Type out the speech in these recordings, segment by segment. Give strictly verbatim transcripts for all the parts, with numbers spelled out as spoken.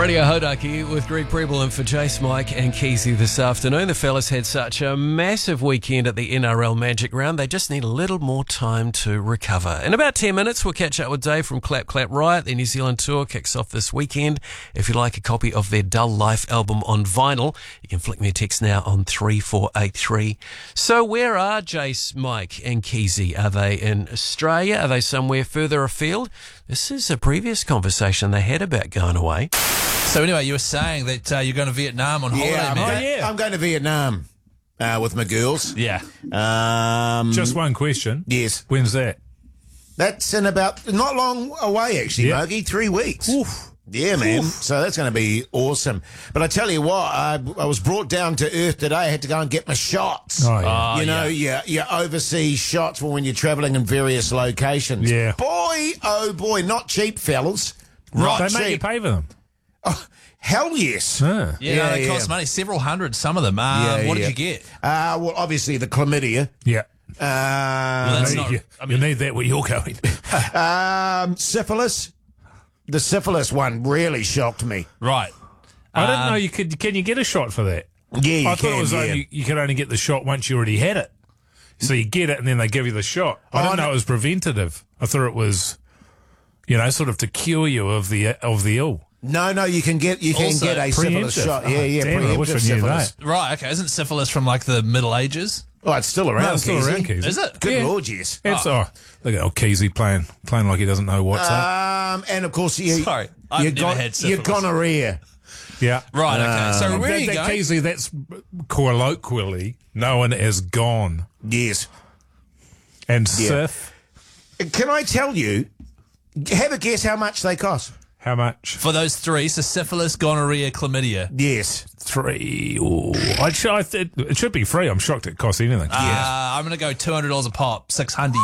Radio Hodaki with Greg Preble and for Jace, Mike and Keezy this afternoon. The fellas had such a massive weekend at the N R L Magic Round. They just need a little more time to recover. In about ten minutes, we'll catch up with Dave from Clap Clap Riot. Their New Zealand tour kicks off this weekend. If you'd like a copy of their Dull Life album on vinyl, you can flick me a text now on three four eight three. So where are Jace, Mike and Keezy? Are they in Australia? Are they somewhere further afield? This is a previous conversation they had about going away. So anyway, you were saying that uh, you're going to Vietnam on holiday, Yeah, I'm, man. going, yeah. I'm going to Vietnam uh, with my girls. Yeah. Um, Just one question. yes. When's that? That's in about, not long away actually, Yeah. Mogi, three weeks. Oof. Yeah, man. So that's going to be awesome. But I tell you what, I, I was brought down to earth today. I had to go and get my shots. Oh, yeah. Oh, you know, yeah. your, your overseas shots for when you're travelling in various locations. Yeah. Boy, oh boy, not cheap, fellas. Not They make you cheap. pay for them. Oh, hell yes. Ah. Yeah, Yeah, no, they yeah. cost money. Several hundred, some of them. Um, Yeah, what yeah. did you get? Uh, well, obviously the chlamydia. Yeah. Um, that's you, not- you, I mean- you need that where you're going. um, syphilis. The syphilis one really shocked me. Right. I didn't Um, know you could. Can you get a shot for that? Yeah, you I thought can, it was yeah. only, you could only get the shot once you already had it. So you get it and then they give you the shot. I Oh, didn't know no. it was preventative. I thought it was, you know, sort of to cure you of the of the ill. No, no, you can get you can Also, get a syphilis preemptive. shot. Yeah, Oh, yeah, damn it, I wish I preemptive knew syphilis. that. Right, okay. Isn't syphilis from like the Middle Ages? Oh, it's still around. No, it's still Keezy. around, Keezy. Is it? Good Yeah. lord, yes. It's, oh. look at old Keezy playing, playing like he doesn't know what's up. Um, and of course, you, Sorry, I've you never gon- had you syphilis. gonorrhea. Yeah. Right, okay. So where are That, you that going? Keezy, that's colloquially known as gone. Yes. And Yeah. Sif, Can I tell you? Have a guess how much they cost. how much? For those three, so syphilis, gonorrhea, chlamydia. Yes. Three. Ooh. I'd, sh- I th- it should be free. I'm shocked it costs anything. Uh, I'm going to go two hundred dollars a pop, six hundred.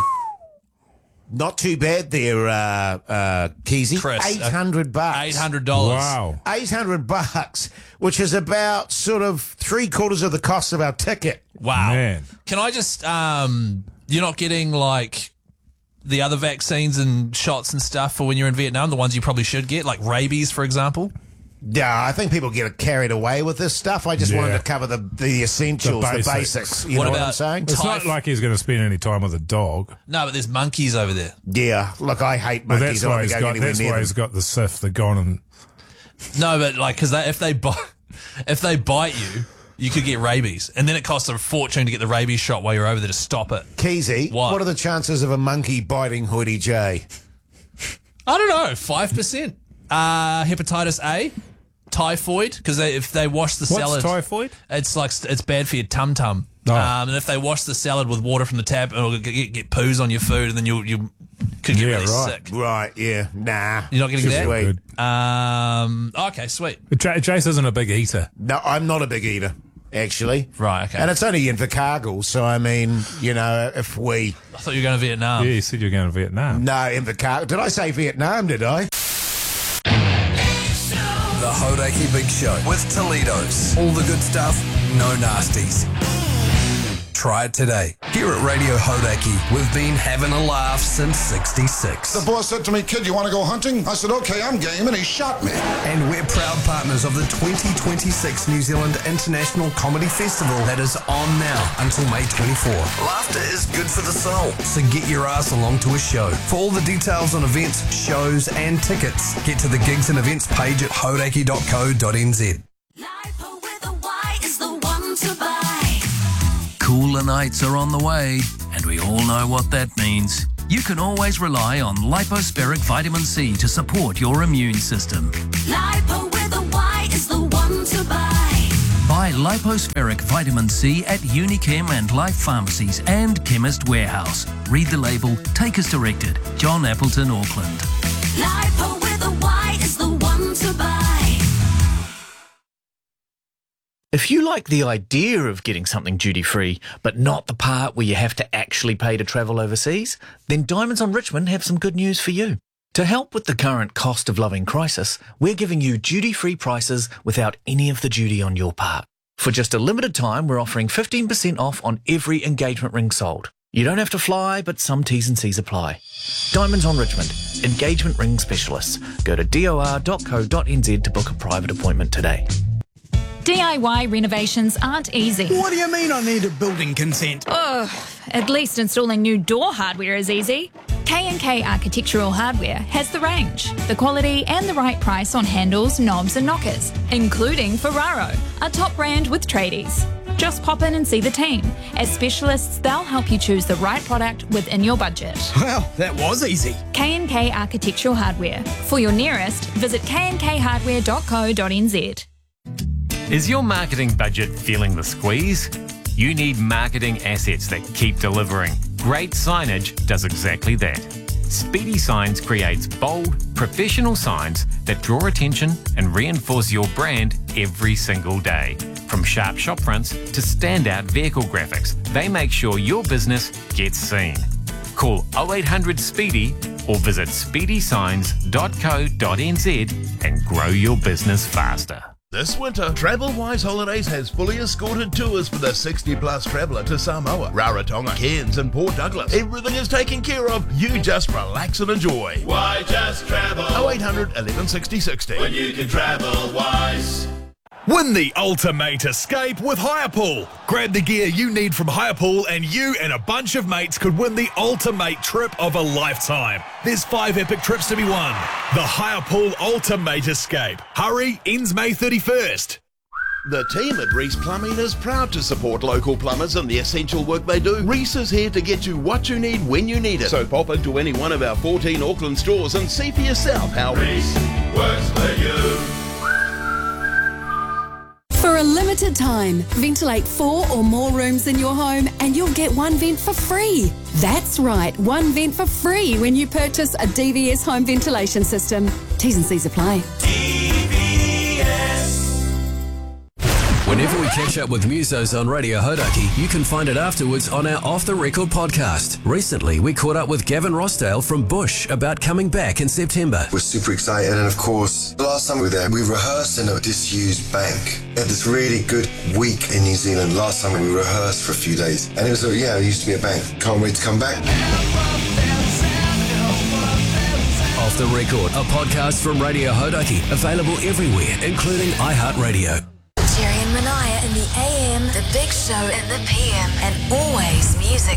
Not too bad there, uh, uh, Keezy. Chris, uh, Eight hundred bucks. eight hundred dollars. Wow. Eight hundred bucks, which is about sort of three quarters of the cost of our ticket. Wow. Man. Can I just, um, you're not getting like the other vaccines and shots and stuff for when you're in Vietnam, the ones you probably should get, like rabies, for example? Yeah, I think people get carried away with this stuff. I just Yeah. wanted to cover the the essentials, the The basics. basics. you What know what about- I'm saying? It's not Typh- like he's going to spend any time with a dog. No, but there's monkeys over there. Yeah, look, I hate Well, monkeys. that's I why don't he's think I got. get anywhere That's near why them. he's got the Sif, the gone, and No, but like, because if they bite, if they bite you, you could get rabies, and then it costs a fortune to get the rabies shot while you're over there to stop it. Keezy, What? what are the chances of a monkey biting Hoodie J? I don't know, five percent. Uh, hepatitis A, typhoid, because they, if they wash the what's salad, typhoid? it's like it's bad for your tum tum. Oh. Um, and if they wash the salad with water from the tap, it'll get, get, get poos on your food, and then you you could get Yeah, really right. sick. Right, yeah, nah. You're not getting that? Sweet. Good. Um, okay, sweet. J- Jace isn't a big eater. No, I'm not a big eater, actually. Right, okay. And it's only in Invercargill, so I mean, you know, if we... I thought you were going to Vietnam. Yeah, you said you're going to Vietnam. No, Invercargill. Did I say Vietnam, did I? The Hodaki Big Show with Toledo's. All the good stuff, no nasties. Try it today. Here at Radio Hodaki, we've been having a laugh since sixty-six. The boss said to me, "Kid, you want to go hunting?" I said, "Okay, I'm game," and he shot me. And we're proud partners of the twenty twenty-six New Zealand International Comedy Festival that is on now until May twenty-fourth. Laughter is good for the soul, so get your ass along to a show. For all the details on events, shows and tickets, get to the gigs and events page at hodaki dot co dot n z. Lipo with a Y is the one to buy. Cooler nights are on the way, and we all know what that means. You can always rely on Liposperic Vitamin C to support your immune system. Lipo with a Y is the one to buy. Buy Liposperic Vitamin C at Unichem and Life Pharmacies and Chemist Warehouse. Read the label, take as directed. John Appleton, Auckland. Lipo with a Y is the one to buy. If you like the idea of getting something duty-free, but not the part where you have to actually pay to travel overseas, then Diamonds on Richmond have some good news for you. To help with the current cost of living crisis, we're giving you duty-free prices without any of the duty on your part. For just a limited time, we're offering fifteen percent off on every engagement ring sold. You don't have to fly, but some T's and C's apply. Diamonds on Richmond, engagement ring specialists. Go to d o r dot co dot n z to book a private appointment today. D I Y renovations aren't easy. What do you mean I need a building consent? Ugh, at least installing new door hardware is easy. K and K Architectural Hardware has the range, the quality and the right price on handles, knobs and knockers, including Ferraro, a top brand with tradies. Just pop in and see the team. As specialists, they'll help you choose the right product within your budget. Well, that was easy. K and K Architectural Hardware. For your nearest, visit k and k hardware dot co dot n z. Is your marketing budget feeling the squeeze? You need marketing assets that keep delivering. Great signage does exactly that. Speedy Signs creates bold, professional signs that draw attention and reinforce your brand every single day. From sharp shop fronts to standout vehicle graphics, they make sure your business gets seen. Call oh eight hundred Speedy or visit speedy signs dot co dot n z and grow your business faster. This winter, TravelWise Holidays has fully escorted tours for the sixty plus traveller to Samoa, Rarotonga, Cairns and Port Douglas. Everything is taken care of. You just relax and enjoy. Why just travel? oh eight hundred, eleven sixty, sixty. When you can travel wise. Win the ultimate escape with Hirepool. Grab the gear you need from Hirepool and you and a bunch of mates could win the ultimate trip of a lifetime. There's five epic trips to be won. The Hirepool Ultimate Escape. Hurry, ends May thirty-first. The team at Reese Plumbing is proud to support local plumbers and the essential work they do. Reese is here to get you what you need when you need it. So pop into any one of our fourteen Auckland stores and see for yourself how Reese works for you. For a limited time, ventilate four or more rooms in your home and you'll get one vent for free. That's right, one vent for free when you purchase a D V S home ventilation system. T's and C's apply. Whenever we catch up with musos on Radio Hodaki, you can find it afterwards on our Off The Record podcast. Recently, we caught up with Gavin Rossdale from Bush about coming back in September. We're super excited, and of course, the last time we were there, we rehearsed in a disused bank. We had this really good week in New Zealand. Last time we rehearsed for a few days, and it was, a, yeah, it used to be a bank. Can't wait to come back. Off The Record, a podcast from Radio Hodaki, available everywhere, including iHeartRadio. Jerry and Manaya in the A M, the Big Show in the P M, and always music